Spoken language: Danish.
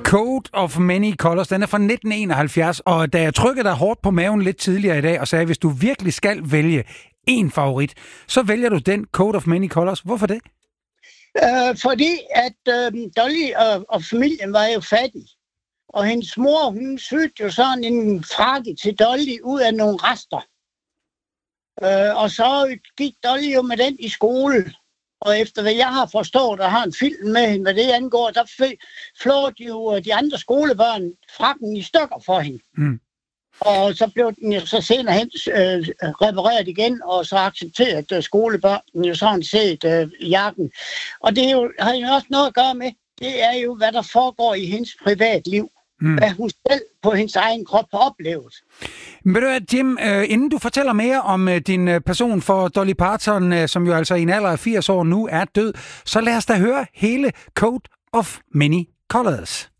Coat of Many Colors, den er fra 1971, og da jeg trykkede dig hårdt på maven lidt tidligere i dag og sagde, hvis du virkelig skal vælge en favorit, så vælger du den Coat of Many Colors. Hvorfor det? Fordi at Dolly og familien var jo fattige. Og hendes mor, hun syede jo sådan en frakke til Dolly ud af nogle rester. Og så gik Dolly jo med den i skole. Og efter hvad jeg har forstået og har en film med hende, hvad det angår, der flår de jo de andre skolebørn frakken i stykker for hende. Mm. Og så blev den jo så senere hen repareret igen, og så accepteret skolebørn jo sådan set jakken. Og det har jo også noget at gøre med, det er jo, hvad der foregår i hendes privatliv. Hvad hun selv på hendes egen krop har oplevet. Men ved du hvad, Jim, inden du fortæller mere om din passion for Dolly Parton, som jo altså i en alder af 80 år nu er død, så lad os da høre hele Coat of Many Colors.